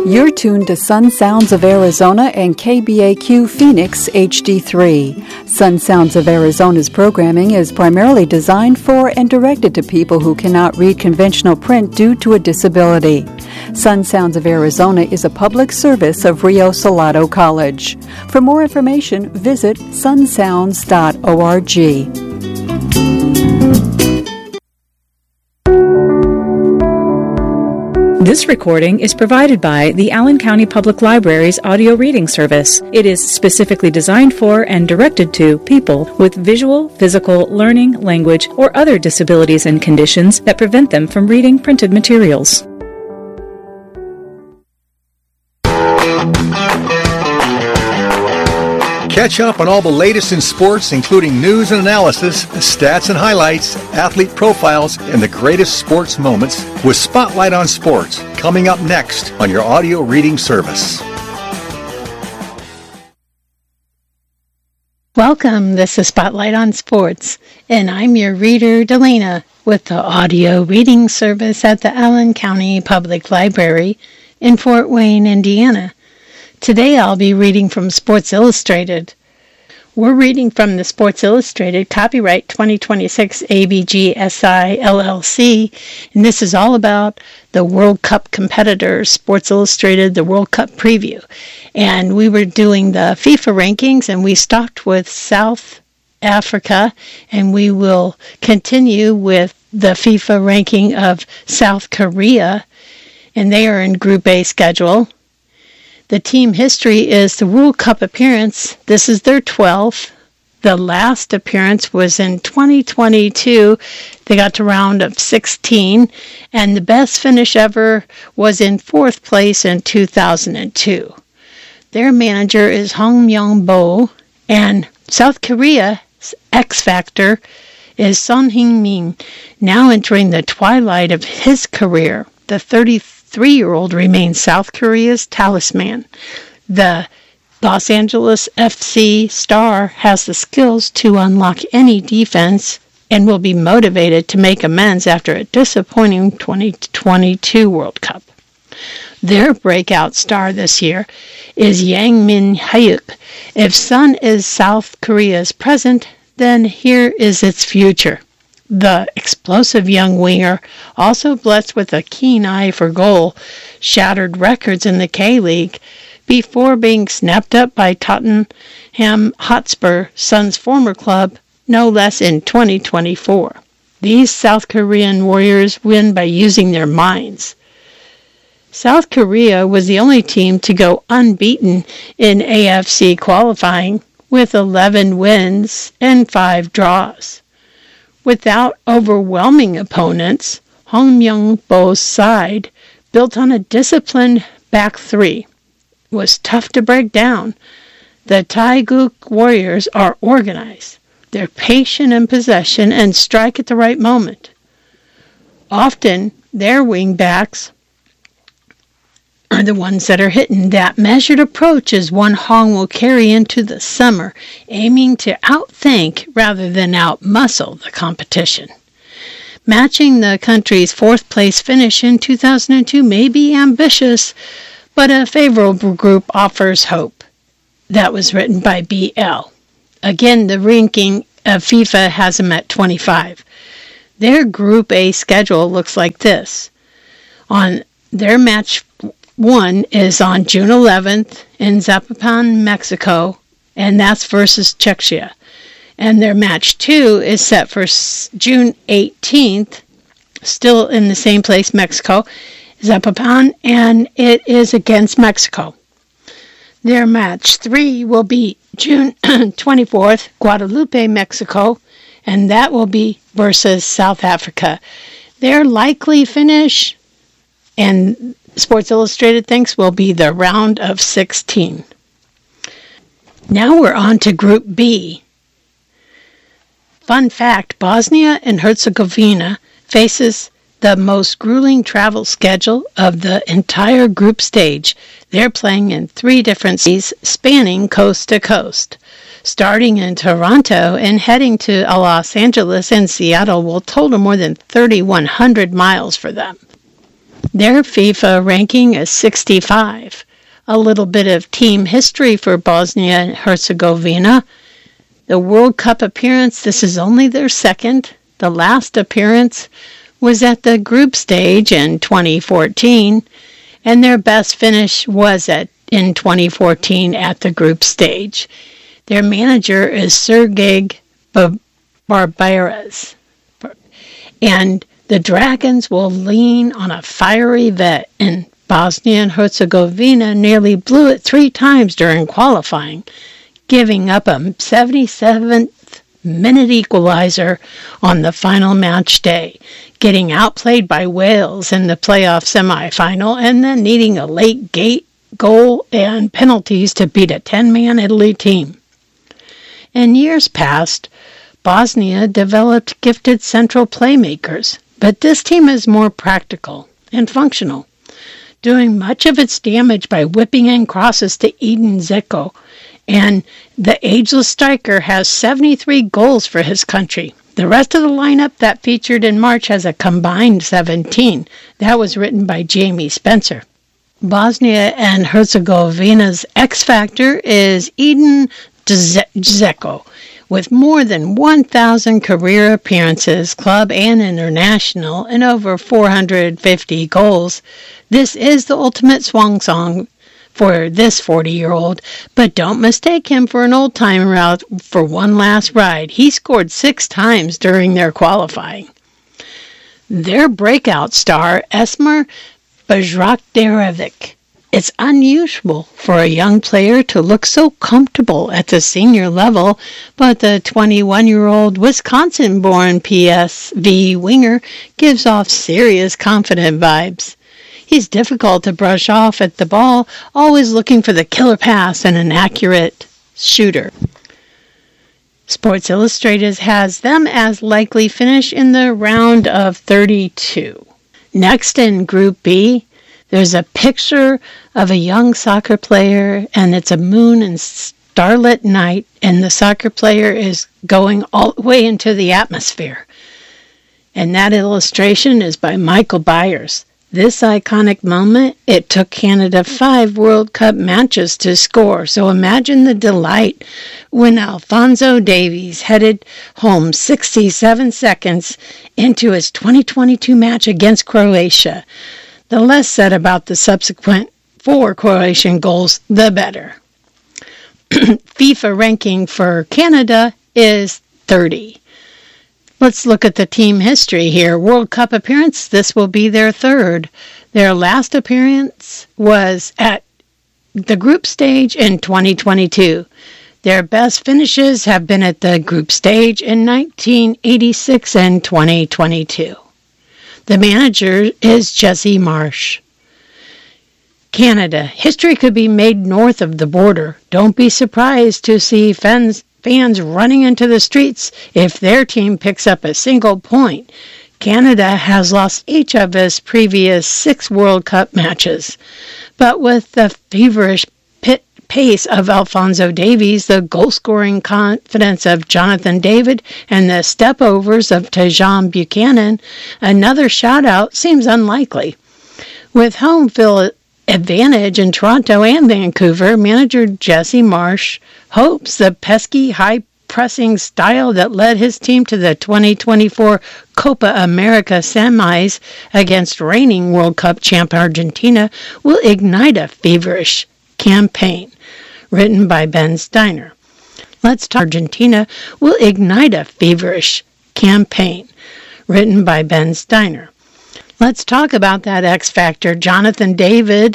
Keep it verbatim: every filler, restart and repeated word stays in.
You're tuned to Sun Sounds of Arizona and K B A Q Phoenix H D three. Sun Sounds of Arizona's programming is primarily designed for and directed to people who cannot read conventional print due to a disability. Sun Sounds of Arizona is a public service of Rio Salado College. For more information, visit sun sounds dot org. This recording is provided by the Allen County Public Library's audio reading service. It is specifically designed for and directed to people with visual, physical, learning, language, or other disabilities and conditions that prevent them from reading printed materials. Catch up on all the latest in sports, including news and analysis, stats and highlights, athlete profiles, and the greatest sports moments with Spotlight on Sports, coming up next on your audio reading service. Welcome, this is Spotlight on Sports, and I'm your reader, Delana, with the audio reading service at the Allen County Public Library in Fort Wayne, Indiana. Today I'll be reading from Sports Illustrated. We're reading from the Sports Illustrated copyright twenty twenty-six A B G S I L L C, and this is all about the World Cup competitors, Sports Illustrated, the World Cup preview. And we were doing the FIFA rankings, and we stopped with South Africa, and we will continue with the FIFA ranking of South Korea, and they are in Group A schedule. The team history is the World Cup appearance. This is their twelfth. The last appearance was in twenty twenty-two. They got to round of sixteen, and the best finish ever was in fourth place in two thousand two. Their manager is Hong Myung-bo, and South Korea's X Factor is Son Heung-min, now entering the twilight of his career. The thirty-three-year-old remains South Korea's talisman. The Los Angeles F C star has the skills to unlock any defense and will be motivated to make amends after a disappointing twenty twenty-two World Cup. Their breakout star this year is Yang Min-hyuk. If Sun is South Korea's present, then here is its future. The explosive young winger, also blessed with a keen eye for goal, shattered records in the K-League before being snapped up by Tottenham Hotspur, Sun's former club, no less in twenty twenty-four. These South Korean warriors win by using their minds. South Korea was the only team to go unbeaten in A F C qualifying, with eleven wins and five draws. Without overwhelming opponents, Hong Myung-bo's side, built on a disciplined back three, was tough to break down. The Taeguk Warriors are organized. They're patient in possession and strike at the right moment. Often, their wingbacks are the ones that are hitting. That measured approach is one Hong will carry into the summer, aiming to outthink rather than outmuscle the competition. Matching the country's fourth place finish in two thousand two may be ambitious, but a favorable group offers hope. That was written by B L. Again, the ranking of FIFA has them at twenty-five. Their Group A schedule looks like this. On their match one is on June eleventh in Zapopan, Mexico, and that's versus Czechia. And their match two is set for June eighteenth, still in the same place, Mexico, Zapopan, and it is against Mexico. Their match three will be June twenty-fourth, Guadalupe, Mexico, and that will be versus South Africa. Their likely finish, and Sports Illustrated thinks, will be the round of sixteen. Now we're on to Group B. Fun fact, Bosnia and Herzegovina faces the most grueling travel schedule of the entire group stage. They're playing in three different cities spanning coast to coast. Starting in Toronto and heading to Los Angeles and Seattle will total more than thirty-one hundred miles for them. Their FIFA ranking is sixty-five. A little bit of team history for Bosnia and Herzegovina. The World Cup appearance, this is only their second. The last appearance was at the group stage in twenty fourteen, and their best finish was at in twenty fourteen at the group stage. Their manager is Sergej Barbaras. And the Dragons will lean on a fiery vet, and Bosnia and Herzegovina nearly blew it three times during qualifying, giving up a seventy-seventh minute equalizer on the final match day, getting outplayed by Wales in the playoff semifinal, and then needing a late gate goal and penalties to beat a ten-man Italy team. In years past, Bosnia developed gifted central playmakers, but this team is more practical and functional, doing much of its damage by whipping in crosses to Edin Dzeko, and the ageless striker has seventy-three goals for his country. The rest of the lineup that featured in March has a combined seventeen. That was written by Jamie Spencer. Bosnia and Herzegovina's X Factor is Edin Dzeko, with more than one thousand career appearances, club and international, and over four hundred fifty goals. This is the ultimate swan song for this forty-year-old, but don't mistake him for an old-timer out for one last ride. He scored six times during their qualifying. Their breakout star, Esmer Bajrakdarevic. It's unusual for a young player to look so comfortable at the senior level, but the twenty-one-year-old Wisconsin-born P S V winger gives off serious confident vibes. He's difficult to brush off at the ball, always looking for the killer pass and an accurate shooter. Sports Illustrated has them as likely finish in the round of thirty-two. Next in Group B, there's a picture of a young soccer player, and it's a moon and starlit night, and the soccer player is going all the way into the atmosphere. And that illustration is by Michael Byers. This iconic moment, it took Canada five World Cup matches to score, so imagine the delight when Alphonso Davies headed home sixty-seven seconds into his twenty twenty-two match against Croatia. The less said about the subsequent four Croatian goals, the better. FIFA ranking for Canada is thirty. Let's look at the team history here. World Cup appearance, this will be their third. Their last appearance was at the group stage in twenty twenty-two. Their best finishes have been at the group stage in nineteen eighty-six and twenty twenty-two. The manager is Jesse Marsh. Canada. History could be made north of the border. Don't be surprised to see fans fans running into the streets if their team picks up a single point. Canada has lost each of its previous six World Cup matches. But with the feverish pit pace of Alphonso Davies, the goal-scoring confidence of Jonathan David, and the step-overs of Tajon Buchanan, another shout-out seems unlikely. With home field advantage in Toronto and Vancouver, manager Jesse Marsh hopes the pesky, high-pressing style that led his team to the twenty twenty-four Copa America semis against reigning World Cup champ Argentina will ignite a feverish campaign. Written by Ben Steiner. Let's talk Argentina will ignite a feverish campaign. Written by Ben Steiner. Let's talk about that X Factor. Jonathan David